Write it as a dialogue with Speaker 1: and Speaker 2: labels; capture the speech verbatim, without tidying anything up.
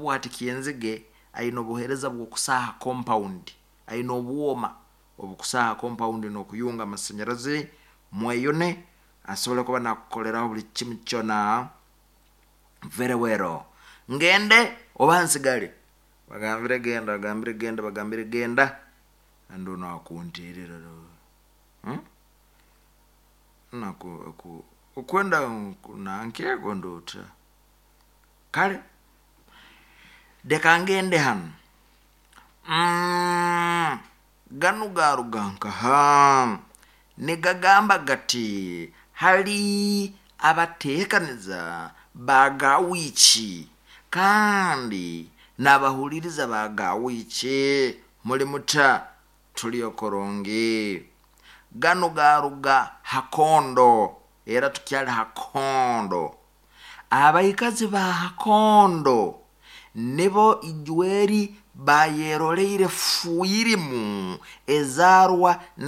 Speaker 1: okubwatikiye enzige ayina obuhereza bw'okusaaha compound ayina obuwoma obukusaaha compound n'okuyunga amasanyarazi mweyone asobole kuba nakukoleraho buli kimu kyona very well. Ngende oba nsigale bagambire genda bagambire genda bagambire genda ando nakuntirira hmm naku ku ukwenda nanke gondota kale dekangende han mm ganu garuganka ha negagamba gati hali abatekaniza bagawichi kandi nabahuliriza bagawichi muri muta tuliokoronge ganu garuga hakondo era tukyali hakondo abayikazi ba hakondo nebo ijweri bayeroleire fuirimu ezarwa